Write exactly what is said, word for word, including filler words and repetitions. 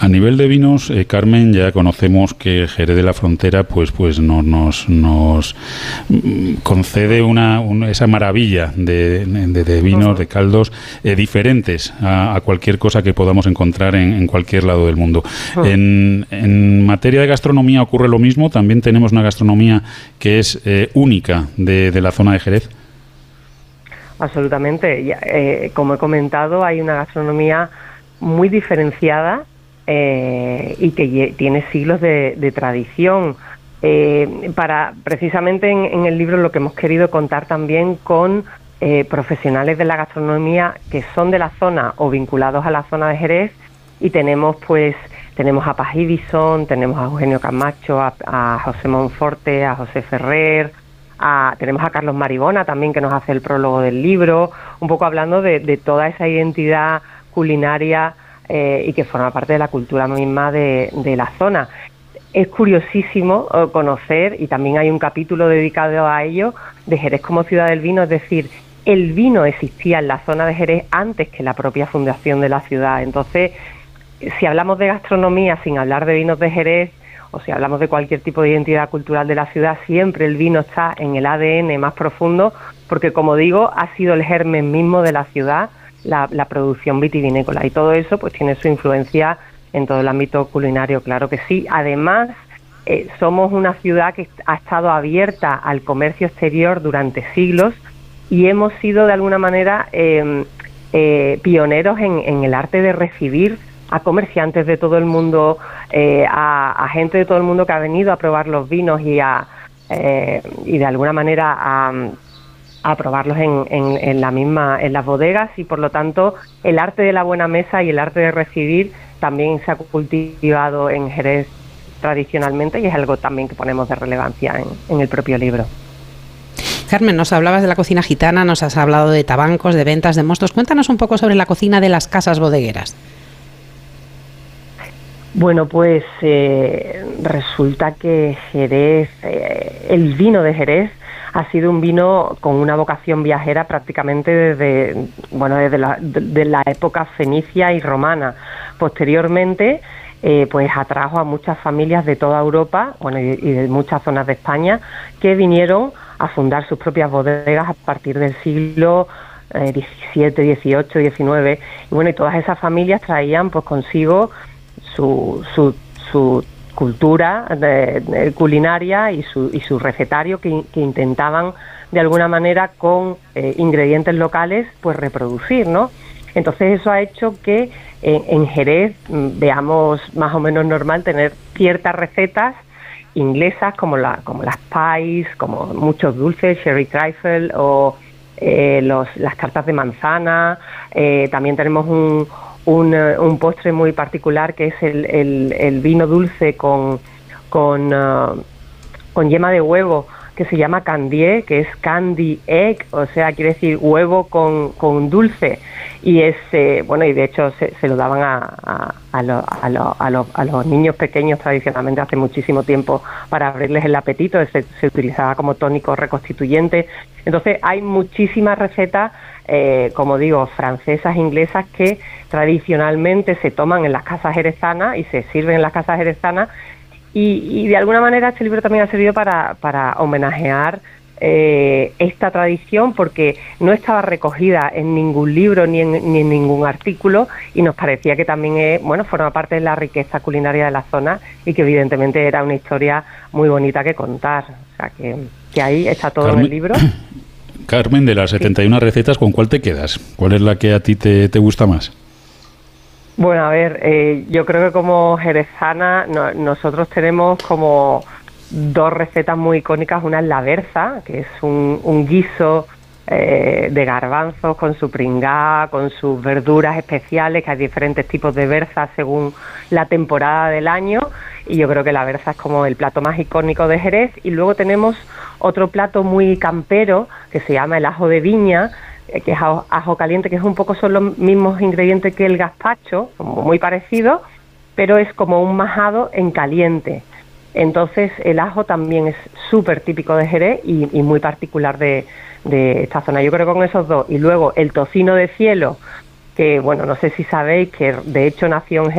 A nivel de vinos, eh, Carmen, ya conocemos que Jerez de la Frontera pues pues no, nos nos concede una, una esa maravilla de, de, de vinos, uh-huh. de caldos eh, diferentes a, a cualquier cosa que podamos encontrar en, en cualquier lado del mundo. Uh-huh. En, en materia de gastronomía ocurre lo mismo. También tenemos una gastronomía que es eh, única de, de la zona de Jerez. Absolutamente. Ya, eh, como he comentado, hay una gastronomía muy diferenciada eh, y que tiene siglos de, de tradición. Eh, para precisamente en, en el libro lo que hemos querido contar también con eh, profesionales de la gastronomía que son de la zona o vinculados a la zona de Jerez, y tenemos pues tenemos a Paz Ibison, tenemos a Eugenio Camacho, a, a José Monforte, a José Ferrer, a, tenemos a Carlos Maribona también, que nos hace el prólogo del libro, un poco hablando de, de toda esa identidad culinaria eh, y que forma parte de la cultura misma de, de la zona. Es curiosísimo conocer, y también hay un capítulo dedicado a ello, de Jerez como ciudad del vino, es decir, el vino existía en la zona de Jerez antes que la propia fundación de la ciudad. Entonces, si hablamos de gastronomía sin hablar de vinos de Jerez, o si hablamos de cualquier tipo de identidad cultural de la ciudad, siempre el vino está en el A D N más profundo, porque, como digo, ha sido el germen mismo de la ciudad, la, la producción vitivinícola, y todo eso pues tiene su influencia en todo el ámbito culinario, claro que sí. Además, eh, somos una ciudad que ha estado abierta al comercio exterior durante siglos y hemos sido de alguna manera eh, eh, pioneros en, en el arte de recibir a comerciantes de todo el mundo, eh, a, a gente de todo el mundo que ha venido a probar los vinos y a eh, y de alguna manera a a probarlos en, en, en la misma, en las bodegas, y por lo tanto el arte de la buena mesa y el arte de recibir también se ha cultivado en Jerez tradicionalmente, y es algo también que ponemos de relevancia en, en el propio libro. Carmen, nos hablabas de la cocina gitana, nos has hablado de tabancos, de ventas, de mostos. Cuéntanos un poco sobre la cocina de las casas bodegueras. Bueno, pues eh, resulta que Jerez, eh, el vino de Jerez, ha sido un vino con una vocación viajera prácticamente desde, bueno, desde la, de la época fenicia y romana. Posteriormente, eh, pues atrajo a muchas familias de toda Europa, bueno, y, y de muchas zonas de España, que vinieron a fundar sus propias bodegas a partir del siglo eh, diecisiete, dieciocho, diecinueve. Y bueno, y todas esas familias traían pues consigo su, su, su cultura de, de culinaria y su, y su recetario que, que intentaban de alguna manera con eh, ingredientes locales pues reproducir, ¿no? Entonces eso ha hecho que eh, en Jerez m, veamos más o menos normal tener ciertas recetas inglesas como la como las pies, como muchos dulces, sherry trifle o eh, los, las tartas de manzana. Eh, también tenemos un Un, un postre muy particular que es el, el, el vino dulce con con, uh, con yema de huevo, que se llama candié, que es candy egg, o sea, quiere decir huevo con, con dulce, y es eh, bueno, y de hecho se, se lo daban a, a, a, lo, a, lo, a, lo, a los niños pequeños tradicionalmente hace muchísimo tiempo para abrirles el apetito. Se, se utilizaba como tónico reconstituyente. Entonces hay muchísimas recetas, eh, como digo, francesas, inglesas, que tradicionalmente se toman en las casas jerezanas y se sirven en las casas jerezanas, y, y de alguna manera este libro también ha servido para, para homenajear eh, esta tradición, porque no estaba recogida en ningún libro ni en, ni en ningún artículo, y nos parecía que también es, bueno, forma parte de la riqueza culinaria de la zona, y que evidentemente era una historia muy bonita que contar. O sea que, que ahí está todo Carmen, en el libro. Carmen, de las setenta y una sí. recetas, ¿con cuál te quedas? ¿Cuál es la que a ti te, te gusta más? Bueno, a ver, eh, yo creo que como jerezana no, nosotros tenemos como dos recetas muy icónicas. Una es la berza, que es un, un guiso eh, de garbanzos con su pringá, con sus verduras especiales, que hay diferentes tipos de berza según la temporada del año, y yo creo que la berza es como el plato más icónico de Jerez. Y luego tenemos otro plato muy campero que se llama el ajo de viña, que es ajo, ajo caliente, que es un poco, son los mismos ingredientes que el gazpacho, como muy parecido, pero es como un majado en caliente. Entonces el ajo también es súper típico de Jerez y, y muy particular de, de esta zona. Yo creo que con esos dos. Y luego el tocino de cielo, que bueno, no sé si sabéis que de hecho nació en Jerez,